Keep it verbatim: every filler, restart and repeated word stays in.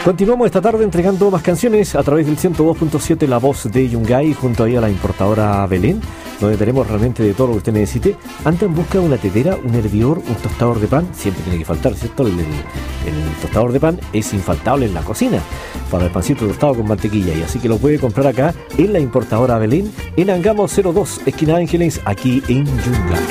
Continuamos esta tarde entregando más canciones a través del ciento dos punto siete La Voz de Yungay, junto ahí a la importadora Belén, donde tenemos realmente de todo lo que usted necesite. Anda en busca de una tetera, un hervidor, un tostador de pan. Siempre tiene que faltar, ¿cierto? El, el, el tostador de pan es infaltable en la cocina para el pancito tostado con mantequilla, y así que lo puede comprar acá en la importadora Belén, en Angamos cero dos, esquina Ángeles, aquí en Yungay.